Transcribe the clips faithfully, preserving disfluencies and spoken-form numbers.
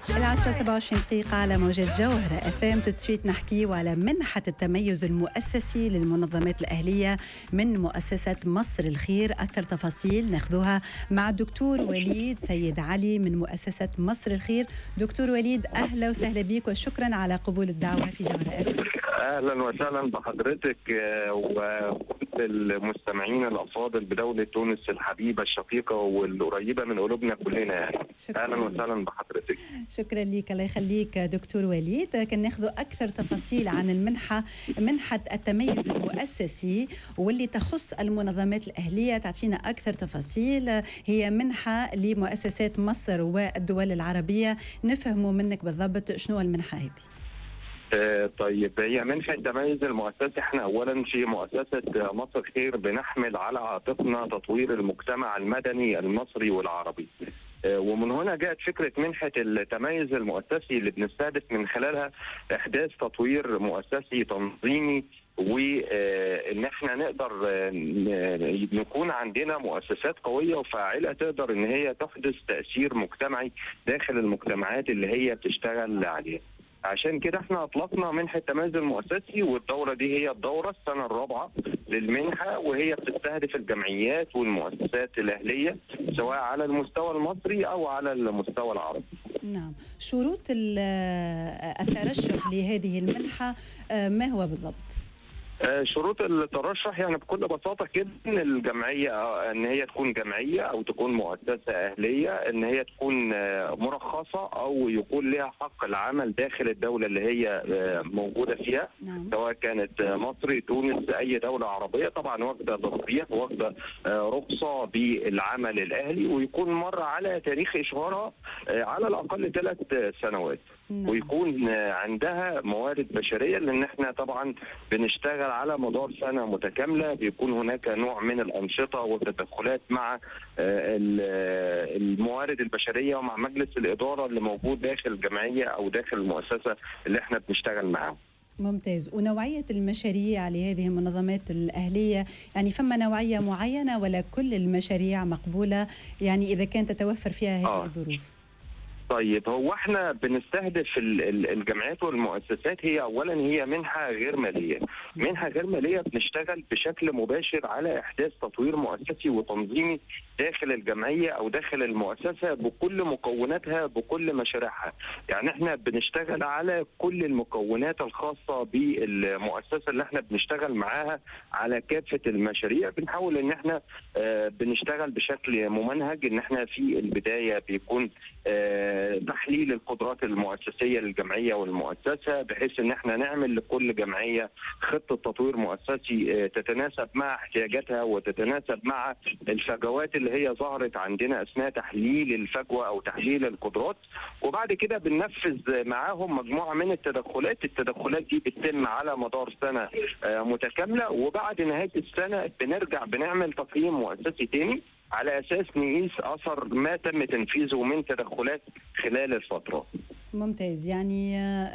العشرة سبعة وعشرين دقيقة على موجة جوهرة اف ام. تسويت نحكيو على منحة التميز المؤسسي للمنظمات الأهلية من مؤسسة مصر الخير. أكثر تفاصيل ناخذوها مع الدكتور وليد سيد علي من مؤسسة مصر الخير. دكتور وليد، أهلا وسهلا بك وشكرا على قبول الدعوة في جوهرة اف ام. اهلا وسهلا بحضرتك وكل المستمعين الافاضل بدوله تونس الحبيبه الشقيقه والقريبه من قلوبنا كلنا يعني. اهلا وسهلا بحضرتك. شكرا لك، الله يخليك دكتور وليد. كان ناخذ اكثر تفاصيل عن المنحه، منحه التميز المؤسسي واللي تخص المنظمات الاهليه. تعطينا اكثر تفاصيل. هي منحه لمؤسسات مصر والدول العربيه، نفهموا منك بالضبط شنو المنحه هذه. آه طيب، هي منحة التميز المؤسسي. احنا اولا في مؤسسة مصر خير بنحمل على عاتقنا تطوير المجتمع المدني المصري والعربي، آه ومن هنا جاءت فكرة منحة التميز المؤسسي اللي بنستهدف من خلالها احداث تطوير مؤسسي تنظيمي، وان احنا نقدر نكون عندنا مؤسسات قويه وفاعله تقدر ان هي تحدث تاثير مجتمعي داخل المجتمعات اللي هي بتشتغل عليها. عشان كده احنا اطلقنا منحة التميز المؤسسي، والدورة دي هي الدورة السنة الرابعة للمنحة، وهي بتستهدف الجمعيات والمؤسسات الأهلية سواء على المستوى المصري أو على المستوى العربي. نعم، شروط الترشح لهذه المنحة ما هو بالضبط؟ شروط الترشح يعني بكل بساطه كده ان الجمعيه ان هي تكون جمعيه او تكون مؤسسه اهليه، ان هي تكون مرخصه او يكون لها حق العمل داخل الدوله اللي هي موجوده فيها. نعم. سواء كانت مصر، تونس، اي دوله عربيه، طبعا واخده تصريح واخده رخصه بالعمل الاهلي، ويكون مر على تاريخ اشهارها على الاقل ثلاث سنوات. نعم. ويكون عندها موارد بشريه، لان احنا طبعا بنشتغل على مدار سنة متكاملة، بيكون هناك نوع من الأنشطة والتدخلات مع الموارد البشرية ومع مجلس الإدارة اللي موجود داخل الجمعية أو داخل المؤسسة اللي احنا بنشتغل معاها. ممتاز. ونوعية المشاريع لهذه المنظمات الأهلية، يعني فما نوعية معينة ولا كل المشاريع مقبولة يعني إذا كانت تتوفر فيها هذه آه. الظروف؟ طيب، هو احنا بنستهدف الجمعيات والمؤسسات. هي اولا هي منحه غير ماليه. منحه غير ماليه بنشتغل بشكل مباشر على احداث تطوير مؤسسي وتنظيمي داخل الجمعيه او داخل المؤسسه بكل مكوناتها بكل مشاريعها. يعني احنا بنشتغل على كل المكونات الخاصه بالمؤسسه اللي احنا بنشتغل معاها على كافه المشاريع. بنحاول ان احنا اه بنشتغل بشكل ممنهج، ان احنا في البدايه بيكون اه تحليل القدرات المؤسسيه للجمعيه والمؤسسه، بحيث ان احنا نعمل لكل جمعيه خطه تطوير مؤسسي تتناسب مع احتياجاتها وتتناسب مع الفجوات اللي هي ظهرت عندنا اثناء تحليل الفجوه او تحليل القدرات. وبعد كده بننفذ معاهم مجموعه من التدخلات. التدخلات دي بتتم على مدار سنه متكامله، وبعد نهايه السنه بنرجع بنعمل تقييم مؤسسي تاني على أساس نقيس أثر ما تم تنفيذه من تدخلات خلال الفترة. ممتاز. يعني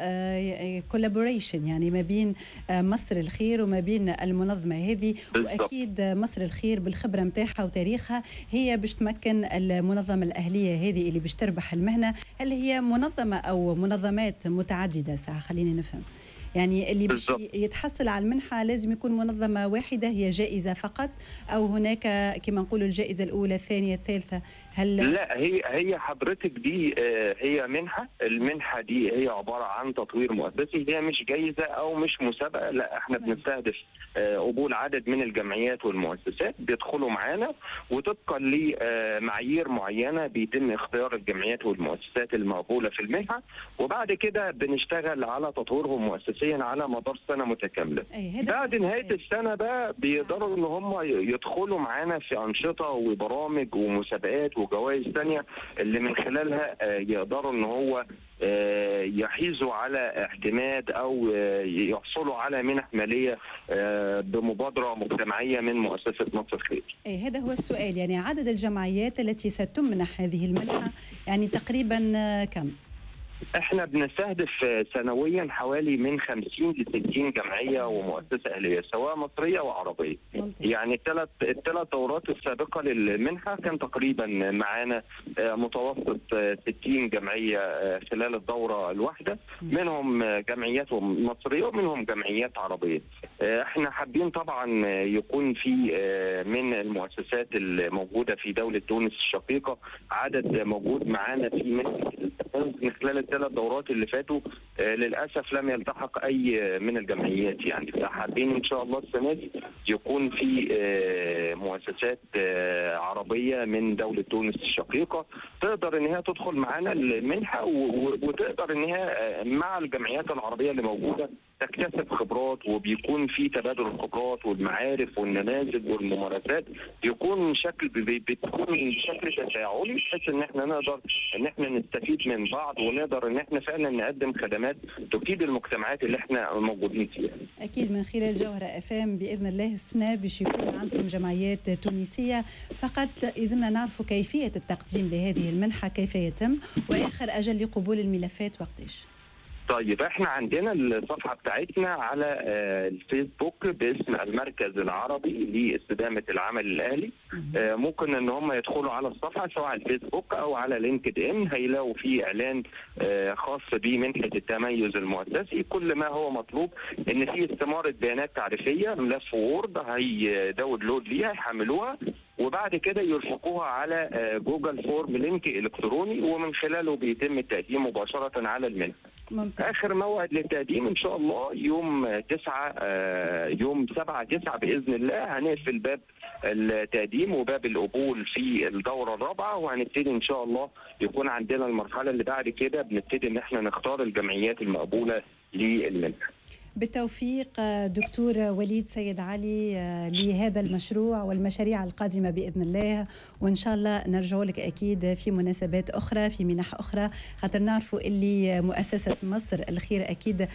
كولابوريشن يعني ما بين مصر الخير وما بين المنظمة هذه. بالزبط. وأكيد مصر الخير بالخبرة متاعها وتاريخها هي باش تمكن المنظمة الأهلية هذه اللي باش تربح المهنة. هل هي منظمة أو منظمات متعددة؟ ساعة خليني نفهم. يعني اللي باش يتحصل على المنحة لازم يكون منظمة واحدة هي جائزة فقط، أو هناك كما نقولوا الجائزة الأولى الثانية الثالثة؟ هل لا، هي هي حضرتك دي هي منحة. المنحة دي هي عبارة عن تطوير مؤسسي، هي مش جائزة أو مش مسابقة. لا، احنا طبعا. بنستهدف قبول عدد من الجمعيات والمؤسسات بيدخلوا معانا، وطبقا لمعايير معينة بيتم اختيار الجمعيات والمؤسسات المقبولة في المنحة، وبعد كده بنشتغل على تطويرهم مؤسسيا على مدار سنة متكاملة. بعد نهاية السنة بقى بيقدروا ان هم يدخلوا معانا في أنشطة وبرامج ومسابقات وجوائز ثانيه اللي من خلالها يقدروا ان هو يحيزوا على اعتماد او يحصلوا على منح ماليه بمبادره مجتمعيه من مؤسسه مصر خير. اي هذا هو السؤال، يعني عدد الجمعيات التي ستمنح هذه المنحه يعني تقريبا كم؟ احنا بنستهدف سنويا حوالي من خمسين ل ستين جمعيه ومؤسسه اهليه سواء مصريه وعربيه. ممتاز. يعني الثلاث الثلاث دورات السابقه للمنحه كان تقريبا معانا متوسط ستين جمعيه خلال الدوره الواحده، منهم جمعيات مصريه ومنهم جمعيات عربيه. احنا حابين طبعا يكون في من المؤسسات الموجوده في دوله تونس الشقيقه عدد موجود معانا في من خلال الثلاث دورات اللي فاتوا. آه للاسف لم يلتحق اي من الجمعيات، يعني فحابين ان شاء الله السنه دي يكون في آه مؤسسات آه عربيه من دوله تونس الشقيقه تقدر ان هي تدخل معانا المنحه، وتقدر ان هي مع الجمعيات العربيه اللي موجوده تكتسب خبرات، وبيكون في تبادل الخبرات والمعارف والنماذج والممارسات، بيكون شكل بتكون بشكل تفاعلي بحيث ان احنا نقدر ان احنا نستفيد من بعض، ونقدر ان احنا فعلا نقدم خدمات تفيد المجتمعات اللي احنا موجودين فيها. اكيد من خلال جوهرة اف ام باذن الله السنه باش يكون عندكم جمعيات تونسيه، فقط لازمنا نعرفوا كيفيه التقديم لهذه المنحه كيف يتم، واخر اجل لقبول الملفات وقتاش؟ طيب احنا عندنا الصفحه بتاعتنا على الفيسبوك باسم المركز العربي لاستدامه العمل الاهلي. ممكن ان هم يدخلوا على الصفحه سواء على الفيسبوك او على لينكد ان، هيلاقوا فيه اعلان خاص بمنحه التميز المؤسسي. كل ما هو مطلوب ان في استماره بيانات تعريفيه ملف وورد هيداونلود ليها يحملوها، وبعد كده يرفقوها على جوجل فورم لينك الكتروني، ومن خلاله بيتم التقديم مباشره على المنحه. ممتاز. اخر موعد للتقديم ان شاء الله يوم تسعة يوم سبعة تسعة باذن الله هنقفل باب التقديم وباب القبول في الدوره الرابعه، وهنبتدي ان شاء الله يكون عندنا المرحله اللي بعد كده بنبتدي ان احنا نختار الجمعيات المقبوله للمنحه. بالتوفيق دكتور وليد سيد علي لهذا المشروع والمشاريع القادمة بإذن الله، وإن شاء الله نرجع لك أكيد في مناسبات أخرى في منح أخرى، خاطر نعرفوا اللي مؤسسة مصر الخير أكيد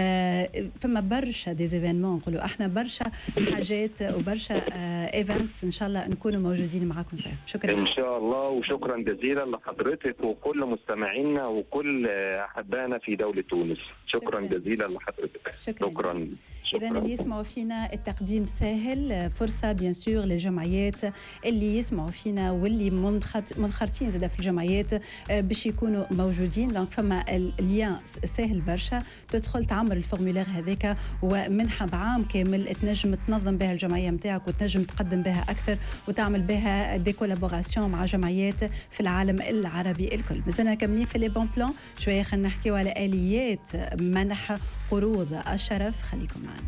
فما برشا ديزيفينمون نقولوا احنا برشا حاجات وبرشا ايفنتس ان شاء الله نكونوا موجودين معكم فيها. شكرا ان شاء الله، وشكرا جزيلا لحضرتك وكل مستمعينا وكل احبائنا في دولة تونس. شكرا, شكرا. جزيلا لحضرتك. شكرا, شكرا. إذا اللي يسمعوا فينا التقديم سهل، فرصة بيان سور للجمعيات اللي يسمعوا فينا واللي منخرطين زاد في الجمعيات باش يكونوا موجودين. دونك فما اللين سهل برشا، تدخل تعمر الفورمولير هذاك ومنحة بعام كامل تنجم تنظم بها الجمعية نتاعك وتنجم تقدم بها أكثر وتعمل بها دي كولابوراسيون مع جمعيات في العالم العربي الكل. مازلنا كاملين في لي بون بلان شوية، خلينا نحكيو على آليات منح قروض الشرف، خليكم معنا.